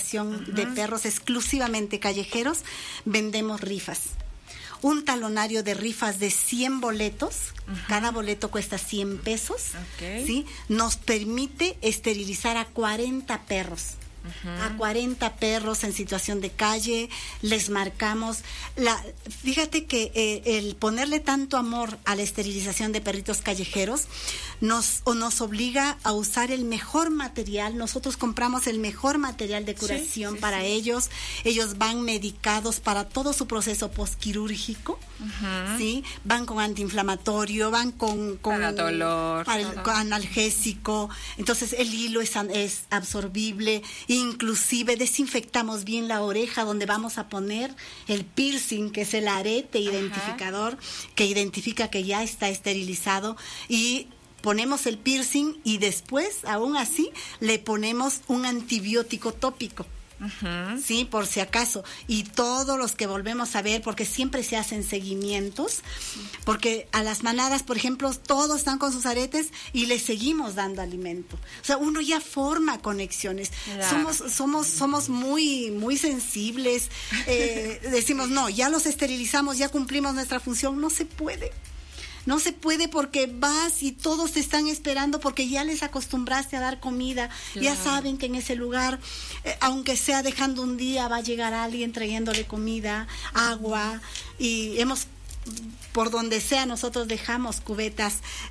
esterilización de perros exclusivamente callejeros, vendemos rifas. Un talonario de rifas de 100 boletos, cada boleto cuesta 100 pesos, ¿sí? Nos permite esterilizar a 40 perros. A 40 perros en situación de calle, les marcamos. Fíjate que el ponerle tanto amor a la esterilización de perritos callejeros nos obliga a usar el mejor material. Nosotros compramos el mejor material de curación para ellos. Ellos van medicados para todo su proceso postquirúrgico, ¿sí? Van con antiinflamatorio, van para dolor, con analgésico. Entonces el hilo es absorbible. Inclusive desinfectamos bien la oreja donde vamos a poner el piercing, que es el arete identificador que identifica que ya está esterilizado, y ponemos el piercing y después, aún así, le ponemos un antibiótico tópico. Sí, por si acaso. Y todos los que volvemos a ver, porque siempre se hacen seguimientos, porque a las manadas, por ejemplo, todos están con sus aretes y les seguimos dando alimento. O sea, uno ya forma conexiones. Claro. Somos muy, muy sensibles. Decimos, no, ya los esterilizamos, ya cumplimos nuestra función. No se puede. No se puede, porque vas y todos te están esperando porque ya les acostumbraste a dar comida. Claro. Ya saben que en ese lugar, aunque sea dejando un día, va a llegar alguien trayéndole comida, agua, y por donde sea, nosotros dejamos cubetas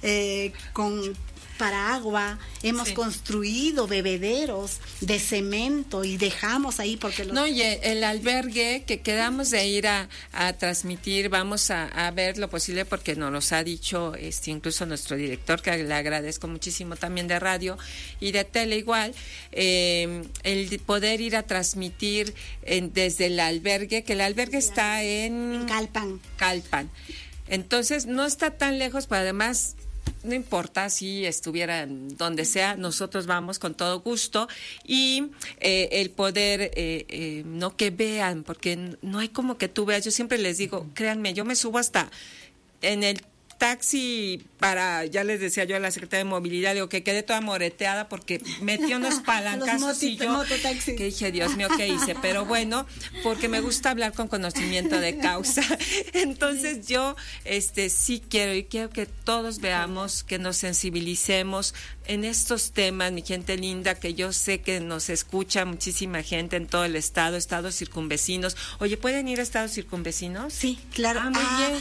para agua, hemos construido bebederos de cemento y dejamos ahí porque y el albergue que quedamos de ir a transmitir, vamos a ver lo posible, porque nos los ha dicho incluso nuestro director, que le agradezco muchísimo, también de radio y de tele igual, el poder ir a transmitir desde el albergue, que el albergue está en Calpan. Entonces no está tan lejos, pero además no importa si estuvieran donde sea, nosotros vamos con todo gusto, y el poder, no que vean, porque no hay como que tú veas. Yo siempre les digo, créanme, yo me subo hasta en el taxi ya les decía yo a la secretaria de movilidad, digo que quedé toda moreteada porque metió unos palancazos y yo que dije, Dios mío, ¿qué hice? Pero bueno, porque me gusta hablar con conocimiento de causa. Entonces yo sí quiero que todos veamos, que nos sensibilicemos en estos temas, mi gente linda, que yo sé que nos escucha muchísima gente en todo el estado, estados circunvecinos. Oye, ¿pueden ir a estados circunvecinos? Sí, claro. Muy bien.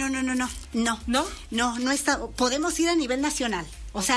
No está. Podemos ir a nivel nacional. O sea,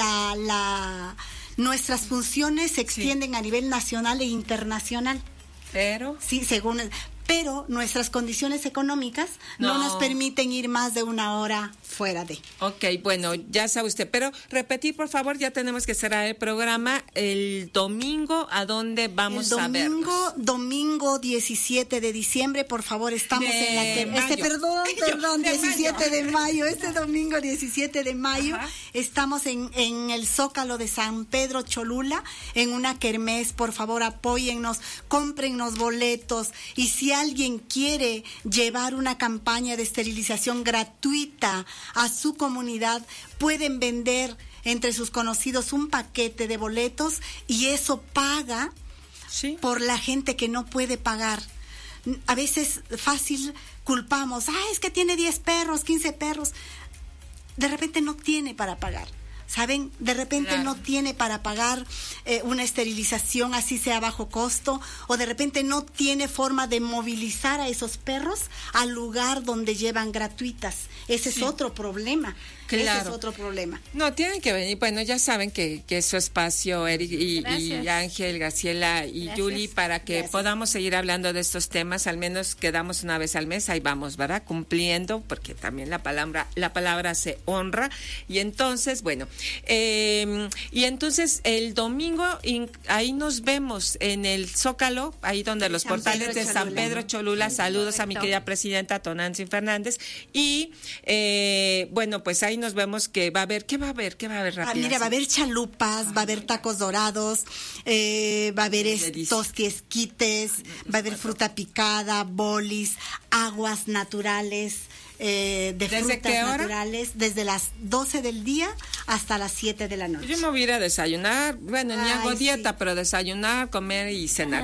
nuestras funciones se extienden a nivel nacional e internacional. Pero pero nuestras condiciones económicas no nos permiten ir más de una hora fuera de. Ok, bueno, ya sabe usted, pero repetir, por favor, ya tenemos que cerrar el programa. El domingo, ¿a dónde vamos a vernos? Domingo 17 de diciembre, por favor, estamos en la... Perdón, 17 de mayo, domingo 17 de mayo, estamos en el Zócalo de San Pedro Cholula, en una kermés. Por favor, apóyennos, cómprennos boletos, y si alguien quiere llevar una campaña de esterilización gratuita a su comunidad, pueden vender entre sus conocidos un paquete de boletos, y eso paga por la gente que no puede pagar. A veces fácil culpamos, es que tiene 10 perros, 15 perros. De repente no tiene para pagar. ¿Saben? De repente no tiene para pagar una esterilización, así sea a bajo costo, o de repente no tiene forma de movilizar a esos perros al lugar donde llevan gratuitas. Ese es otro problema. Claro. Ese es otro problema. No, tienen que venir. Bueno, ya saben que es su espacio, Eric y Ángel, Graciela y Yuli, para que podamos seguir hablando de estos temas. Al menos quedamos una vez al mes, ahí vamos, ¿verdad? Cumpliendo, porque también la palabra se honra. Y entonces, bueno, y entonces el domingo ahí nos vemos en el Zócalo, ahí donde los portales de San Pedro Cholula. Saludos a mi querida presidenta Tonantzin Fernández. Y bueno, pues ahí nos vemos. ¿Qué va a haber rápido? Mira, va a haber chalupas, va a haber tacos dorados, va a haber esquites, va a haber fruta picada, bolis, aguas naturales, de frutas naturales, desde las 12 del día hasta las 7 de la noche. Yo me voy a ir a desayunar, bueno, ni hago dieta, pero desayunar, comer y cenar.